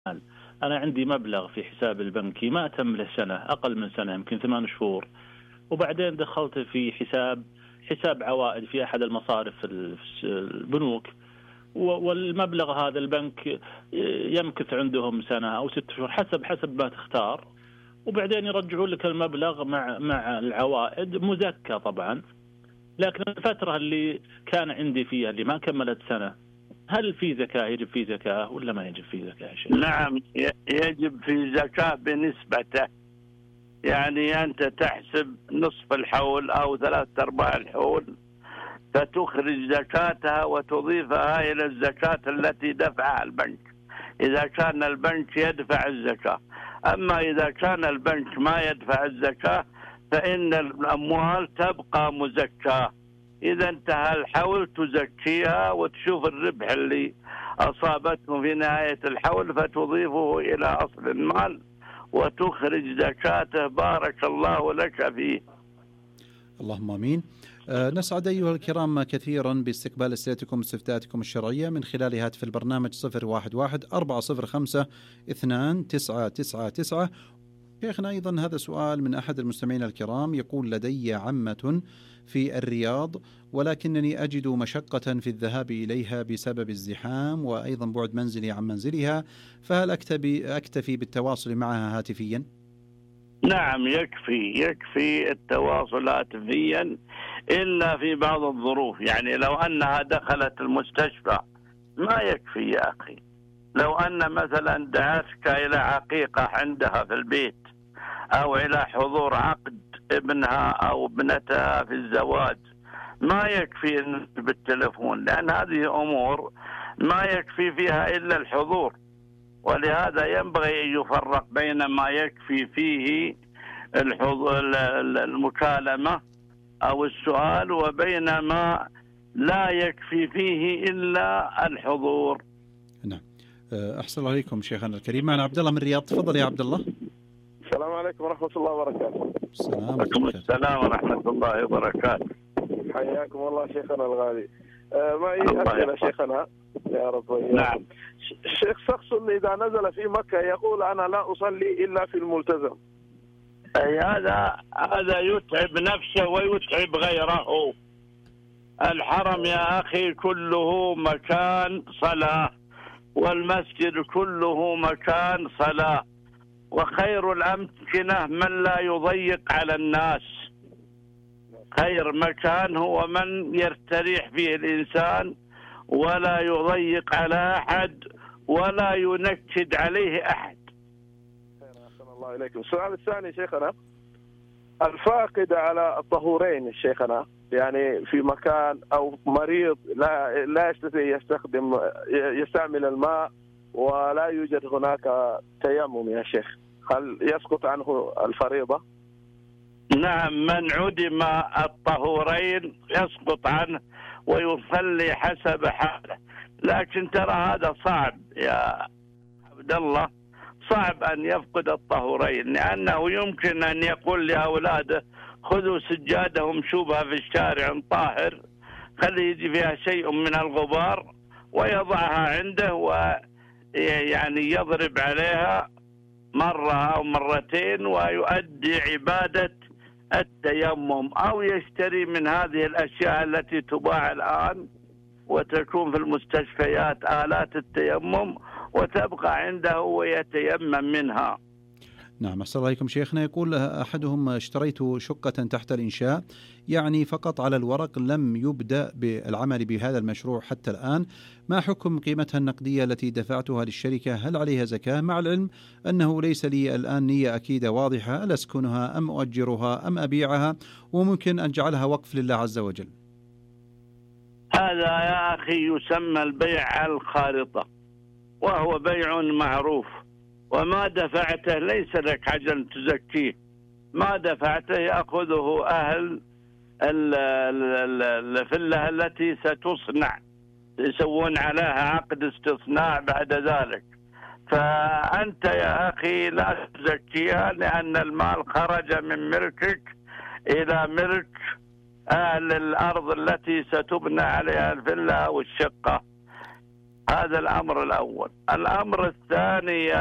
أنا عندي مبلغ في حساب البنكي ما أتم له سنة، أقل من سنة، يمكن 8 شهور، وبعدين دخلته في حساب عوائد في أحد المصارف البنوك، والمبلغ هذا البنك يمكث عندهم سنة أو 6 شهور حسب ما تختار، وبعدين يرجعون لك المبلغ مع العوائد مزكى طبعا. لكن الفترة اللي كان عندي فيها اللي ما كملت سنة، هل في زكاة؟ يجب في زكاة ولا ما يجب في زكاة يا شيخ؟ نعم، يجب في زكاة بنسبته. يعني أنت تحسب نصف الحول أو 3/4 الحول، فتخرج زكاتها وتضيفها إلى الزكاة التي دفعها البنك، إذا كان البنك يدفع الزكاة. أما إذا كان البنك ما يدفع الزكاة فإن الأموال تبقى مزكاة. إذا انتهى الحول تزكيها وتشوف الربح اللي أصابته في نهاية الحول فتضيفه إلى أصل المال وتخرج زكاته. بارك الله لك فيه. اللهم آمين. نسعد أيها الكرام كثيرا باستقبال أسئلتكم واستفتاءاتكم الشرعية من خلال هاتف البرنامج 011-405-2999. شيخنا أيضا هذا سؤال من أحد المستمعين الكرام، يقول: لدي عمة في الرياض ولكنني أجد مشقة في الذهاب إليها بسبب الزحام وأيضا بعد منزلي عن منزلها، فهل أكتفي بالتواصل معها هاتفيا؟ نعم، يكفي التواصل هاتفيا إلا في بعض الظروف. يعني لو أنها دخلت المستشفى ما يكفي يا أخي. لو أن مثلا دعتك إلى عقيقة عندها في البيت أو إلى حضور عقد ابنها أو ابنتها في الزواج، ما يكفي بالتلفون، لأن هذه أمور ما يكفي فيها إلا الحضور. ولهذا ينبغي أن يفرق بين ما يكفي فيه المكالمة أو السؤال وبين ما لا يكفي فيه إلا الحضور. نعم. أحسن الله عليكم شيخنا الكريم. معنا عبد الله من الرياض. تفضل يا عبد الله. السلام عليكم ورحمة الله وبركاته. السلام ورحمة الله وبركاته. حياكم الله شيخنا الغالي. معي أسئلة شيخنا يا رب. نعم. شيخ، شخص إذا نزل في مكة يقول أنا لا أصلي إلا في الملتزم، أي هذا يتعب نفسه ويتعب غيره. الحرم يا أخي كله مكان صلاة، والمسجد كله مكان صلاة، وخير الأمكنة من لا يضيق على الناس. خير مكان هو من يستريح فيه الإنسان ولا يضيق على أحد ولا ينكد عليه أحد. أحسن الله إليكم. السؤال الثاني شيخنا، الفاقد على الطهورين شيخنا، يعني في مكان أو مريض لا يستطيع يستعمل الماء ولا يوجد هناك تيمم يا شيخ، هل يسقط عنه الفريضة؟ نعم، من عدم الطهورين يسقط عنه ويصلي حسب حاله. لكن ترى هذا صعب يا عبد الله، صعب أن يفقد الطهورين، لأنه يمكن أن يقول لأولاده خذوا سجادهم شوبها في الشارع طاهر، خلي يجي فيها شيء من الغبار ويضعها عنده ويعني يضرب عليها مرة أو مرتين ويؤدي عبادة التيمم، أو يشتري من هذه الأشياء التي تباع الآن وتكون في المستشفيات آلات التيمم وتبقى عنده ويتيمم منها. نعم. أحسن الله عليكم شيخنا. يقول أحدهم: اشتريت شقة تحت الإنشاء، يعني فقط على الورق، لم يبدأ بالعمل بهذا المشروع حتى الآن، ما حكم قيمتها النقدية التي دفعتها للشركة؟ هل عليها زكاة؟ مع العلم أنه ليس لي الآن نية أكيدة واضحة، هل أسكنها أم أؤجرها أم أبيعها، وممكن أن أجعلها وقف لله عز وجل؟ هذا يا أخي يسمى البيع الخارطة، وهو بيع معروف، وما دفعته ليس لك عجل تزكيه، ما دفعته يأخذه أهل الفلة التي ستصنع، يسوون عليها عقد استصناع بعد ذلك. فأنت يا أخي لا تزكيها، لأن المال خرج من ملكك إلى ملك أهل الأرض التي ستبنى عليها الفلة أو الشقة. هذا الأمر الأول. الأمر الثاني